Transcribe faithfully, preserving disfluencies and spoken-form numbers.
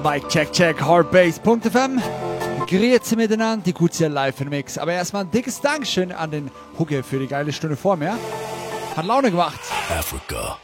bei check check hardbass punkt f m. Grüezi miteinander, die Guzia live in Mix. Aber erstmal ein dickes Dankeschön an den Hugge für die geile Stunde vor mir. Hat Laune gemacht. Africa.